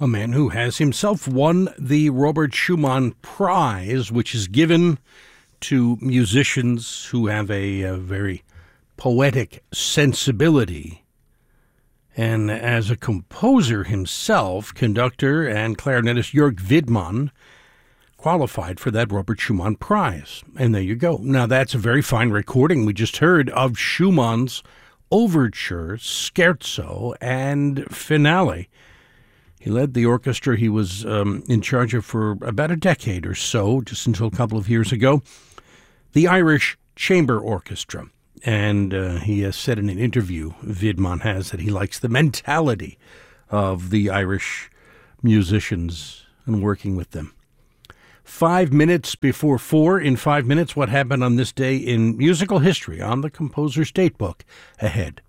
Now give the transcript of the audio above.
a man who has himself won the Robert Schumann Prize, which is given to musicians who have a very poetic sensibility. And as a composer himself, conductor and clarinetist Jörg Widmann qualified for that Robert Schumann Prize. And there you go. Now, that's a very fine recording we just heard of Schumann's Overture, Scherzo, and Finale. He led the orchestra he was in charge of for about a decade or so, just until a couple of years ago, the Irish Chamber Orchestra. And he has said in an interview, Widmann has, that he likes the mentality of the Irish musicians and working with them. 5 minutes before 4, in 5 minutes, what happened on this day in musical history on the Composer's Datebook ahead.